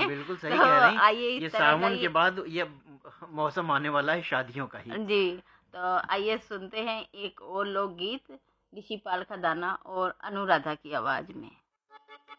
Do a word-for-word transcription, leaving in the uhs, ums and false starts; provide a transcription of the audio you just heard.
बिल्कुल सही तो कह रही हैं। आइए ये इस तरह का सावन के ये बाद ये मौसम आने वाला है शादियों का ही। जी, तो आइए सुनते हैं एक और लोकगीत ऋषिपाल का दाना और अनुराधा की आवाज में।